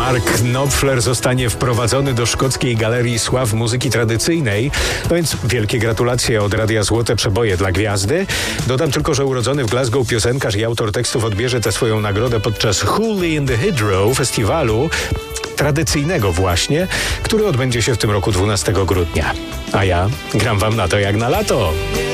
Mark Knopfler zostanie wprowadzony do Szkockiej Galerii Sław Muzyki Tradycyjnej. No więc wielkie gratulacje od Radia Złote Przeboje dla gwiazdy. Dodam tylko, że urodzony w Glasgow piosenkarz i autor tekstów odbierze tę swoją nagrodę podczas Holy in the Hedgerow festiwalu tradycyjnego właśnie, który odbędzie się w tym roku 12 grudnia. A ja gram wam na to jak na lato.